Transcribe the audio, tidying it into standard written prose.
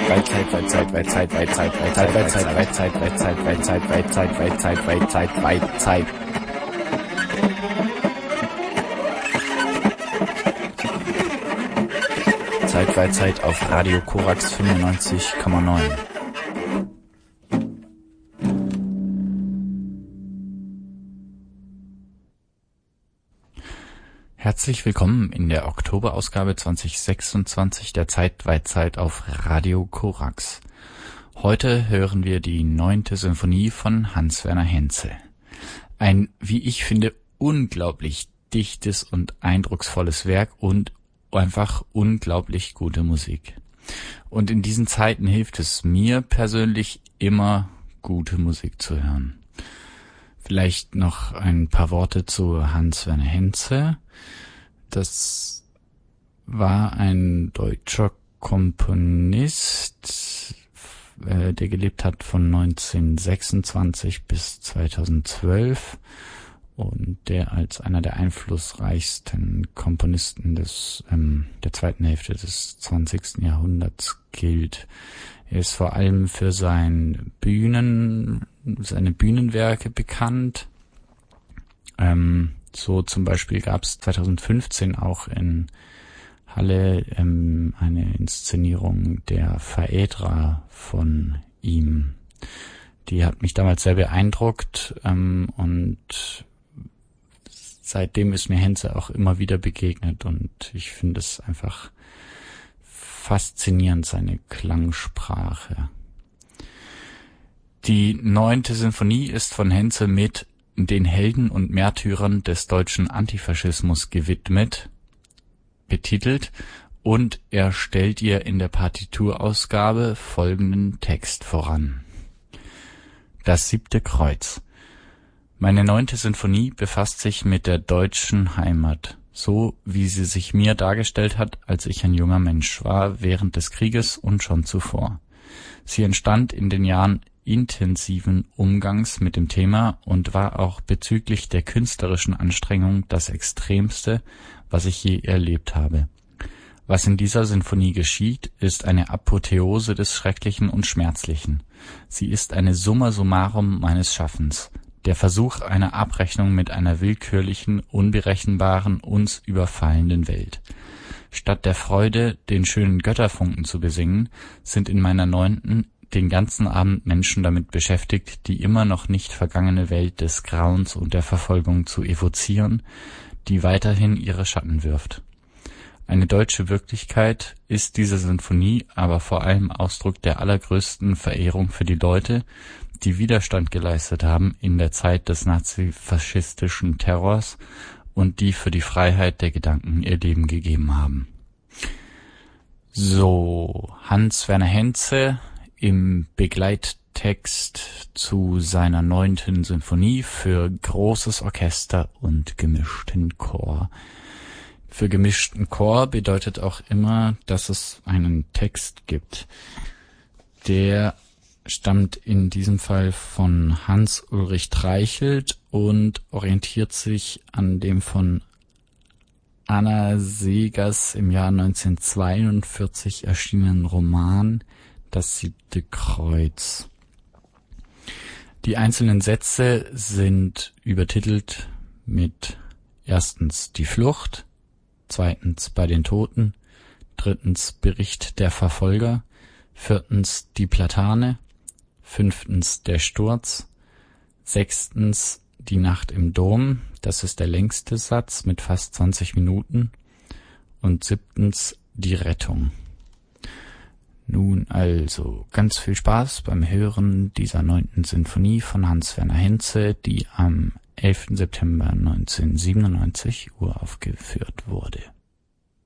Zeit auf Radio Korax 95,9. Herzlich willkommen in der Oktoberausgabe 2026 der Zeit auf Radio Korax. Heute hören wir die 9. Sinfonie von Hans-Werner Henze. Ein, wie ich finde, unglaublich dichtes und eindrucksvolles Werk und einfach unglaublich gute Musik. Und in diesen Zeiten hilft es mir persönlich immer, gute Musik zu hören. Vielleicht noch ein paar Worte zu Hans-Werner Henze. Das war ein deutscher Komponist, der gelebt hat von 1926 bis 2012 und der als einer der einflussreichsten Komponisten der zweiten Hälfte des 20. Jahrhunderts gilt. Er ist vor allem für seine Bühnenwerke bekannt. So zum Beispiel gab es 2015 auch in Halle eine Inszenierung der Phaedra von ihm. Die hat mich damals sehr beeindruckt und seitdem ist mir Henze auch immer wieder begegnet und ich finde es einfach faszinierend, seine Klangsprache. Die 9. Sinfonie ist von Henze mit den Helden und Märtyrern des deutschen Antifaschismus betitelt, und er stellt ihr in der Partiturausgabe folgenden Text voran. Das 7. Kreuz. Meine 9. Sinfonie befasst sich mit der deutschen Heimat, so wie sie sich mir dargestellt hat, als ich ein junger Mensch war, während des Krieges und schon zuvor. Sie entstand in den Jahren intensiven Umgangs mit dem Thema und war auch bezüglich der künstlerischen Anstrengung das Extremste, was ich je erlebt habe. Was in dieser Sinfonie geschieht, ist eine Apotheose des Schrecklichen und Schmerzlichen. Sie ist eine Summa summarum meines Schaffens, der Versuch einer Abrechnung mit einer willkürlichen, unberechenbaren, uns überfallenden Welt. Statt der Freude, den schönen Götterfunken zu besingen, sind in meiner 9. den ganzen Abend Menschen damit beschäftigt, die immer noch nicht vergangene Welt des Grauens und der Verfolgung zu evozieren, die weiterhin ihre Schatten wirft. Eine deutsche Wirklichkeit ist diese Sinfonie aber vor allem Ausdruck der allergrößten Verehrung für die Leute, die Widerstand geleistet haben in der Zeit des nazifaschistischen Terrors und die für die Freiheit der Gedanken ihr Leben gegeben haben. So, Hans-Werner Henze im Begleittext zu seiner 9. Sinfonie für großes Orchester und gemischten Chor. Für gemischten Chor bedeutet auch immer, dass es einen Text gibt. Der stammt in diesem Fall von Hans-Ulrich Treichelt und orientiert sich an dem von Anna Seghers im Jahr 1942 erschienenen Roman Das 7. Kreuz. Die einzelnen Sätze sind übertitelt mit erstens die Flucht, zweitens bei den Toten, drittens Bericht der Verfolger, viertens die Platane, fünftens der Sturz, sechstens die Nacht im Dom, das ist der längste Satz mit fast 20 Minuten, und siebtens die Rettung. Nun also ganz viel Spaß beim Hören dieser 9. Sinfonie von Hans-Werner Henze, die am 11. September 1997 uraufgeführt wurde.